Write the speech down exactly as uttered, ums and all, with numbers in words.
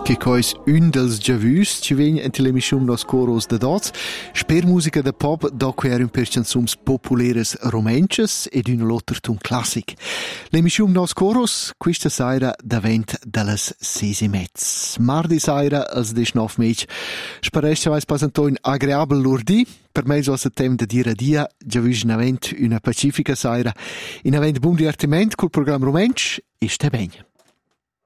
che cois un dels giavus ci vegn en l'emissiun Nos Coros de Dots, sper musica de pop doc er un per chansums populares romenches ed un l'ottertun classic. L'emissiun Nos Coros questa saira davent dallas sesi mezz. Mardi saira als diciannove mech. Sparesce vais passanto un agreabel lurdi. Per me so il tema de dire a dia, giavus in avent una pacifica saira, in avent buon divertiment col programma romench e ste ben.